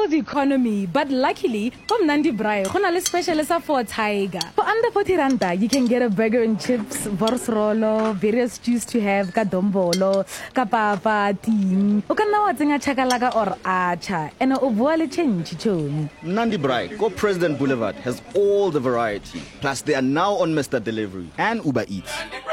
troubled economy, but luckily, from Nandi Braai, we have specialist for Tiger. For under 40 randa, you can get a burger and chips, vorsrolo, various stews to have, kadombolo, kapapa, ting. You can now tinga chakalaga or acha, and ovuale change choni. Nandi Braai, Go President Boulevard has all the variety. Plus, they are now on Mr. Delivery and Uber Eats.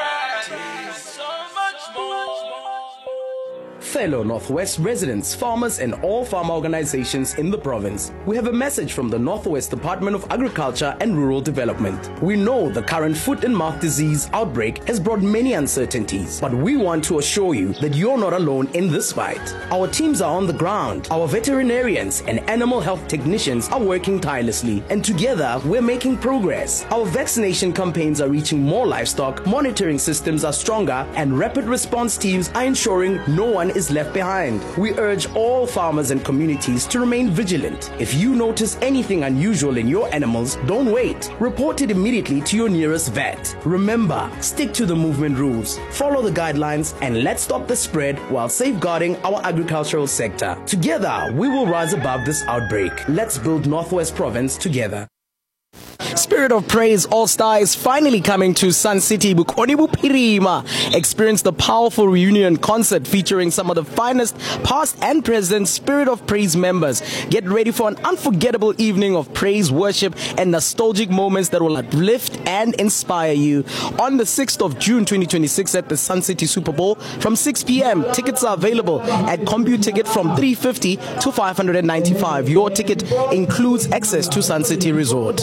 Fellow Northwest residents, farmers and all farmer organizations in the province, we have a message from the Northwest Department of Agriculture and Rural Development. We know the current foot and mouth disease outbreak has brought many uncertainties, but we want to assure you that you're not alone in this fight. Our teams are on the ground. Our veterinarians and animal health technicians are working tirelessly, and together we're making progress. Our vaccination campaigns are reaching more livestock, monitoring systems are stronger, and rapid response teams are ensuring no one is left behind. We urge all farmers and communities to remain vigilant. If you notice anything unusual in your animals, don't wait. Report it immediately to your nearest vet. Remember, stick to the movement rules, follow the guidelines, and let's stop the spread while safeguarding our agricultural sector. Together, we will rise above this outbreak. Let's build Northwest Province together. Spirit of Praise All-Star is finally coming to Sun City, Bokoni Bophirima. Experience the powerful reunion concert featuring some of the finest past and present Spirit of Praise members. Get ready for an unforgettable evening of praise, worship, and nostalgic moments that will uplift and inspire you. On the 6th of June 2026 at the Sun City Super Bowl from 6 p.m. Tickets are available at CompuTicket from 350 to 595. Your ticket includes access to Sun City Resort.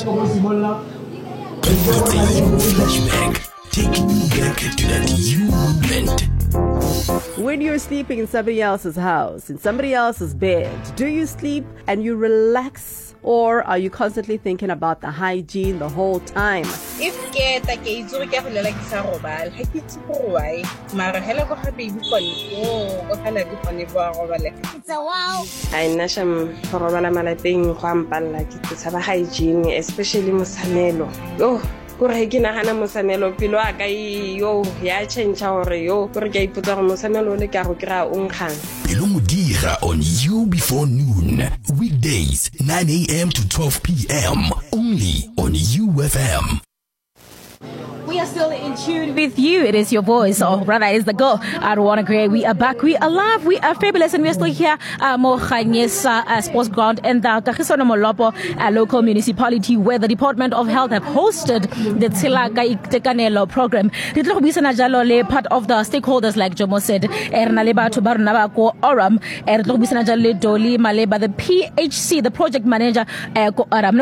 Flashback, taking you back to that moment. When you're sleeping in somebody else's house, in somebody else's bed, do you sleep and you relax, or are you constantly thinking about the hygiene the whole time? If ke ta ke itse ke go lela ke sa robala ha ke itse go why mara hela go ga baby go hala ke pone ba robala it's a wow I nasham go robala malapeng go ampalla ke tsaba hygiene especially mosamelo yo go re ke nagana mosamelo pelo a ka yo ya change hore yo go re ke ipotsa go mosamelo le ka go kra o nkgang Pelo Modira on You Before Noon, weekdays 9 a.m. to 12 p.m. only on UFM. We are still in tune with you. It is your voice, or rather, it is the girl. Arwana Gray. We are back. We are alive. We are fabulous, and we are still here. Mohanyesa Sports Ground and the Kagisono Molopo local municipality, where the Department of Health have hosted the Tsilaka Itekanelo program. Part of the stakeholders, like Jomo said, Ernaleba to Barnabako Oram, Doli Maleba, the PHC, the project manager, Oram.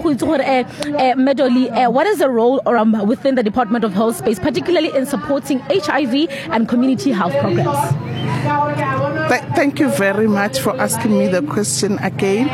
What is the role Oram within the Department of Health space, particularly in supporting HIV and community health programs? Thank you very much for asking me the question again.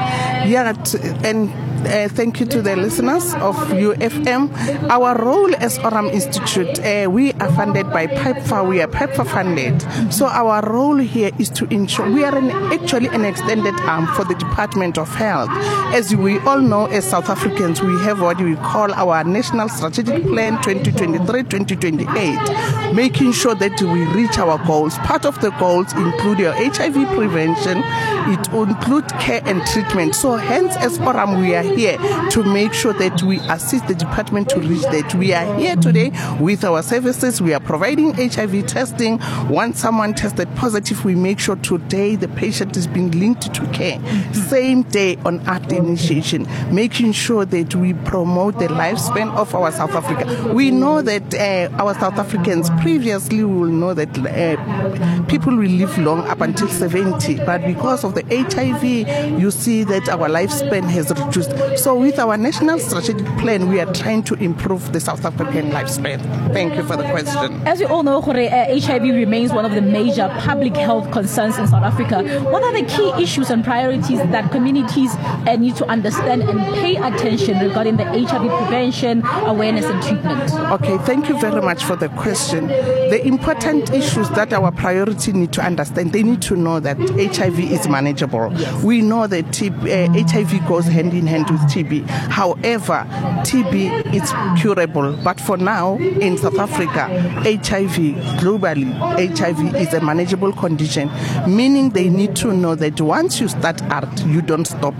Thank you to the listeners of UFM. Our role as Oram Institute, we are funded by PEPFAR. We are PEPFAR funded. So our role here is to ensure we are actually an extended arm for the Department of Health. As we all know, as South Africans, we have what we call our National Strategic Plan 2023-2028, making sure that we reach our goals. Part of the goals include your HIV prevention. It will include care and treatment. So hence, as Oram, we are here to make sure that we assist the department to reach that. We are here today with our services. We are providing HIV testing. Once someone tested positive, we make sure today the patient is being linked to care. Same day on ACT initiation, making sure that we promote the lifespan of our South Africa. We know that our South Africans previously, we will know that people will live long up until 70, but because of the HIV, you see that our lifespan has reduced. So with our national strategic plan, we are trying to improve the South African lifespan. Thank you for the question. As you all know, HIV remains one of the major public health concerns in South Africa. What are the key issues and priorities that communities need to understand and pay attention regarding the HIV prevention, awareness and treatment? Okay, thank you very much for the question. The important issues that our priority need to understand, they need to know that HIV is manageable. Yes. We know that HIV goes hand in hand with TB. However, TB is curable. But for now, in South Africa, HIV, globally, HIV is a manageable condition, meaning they need to know that once you start ART, you don't stop.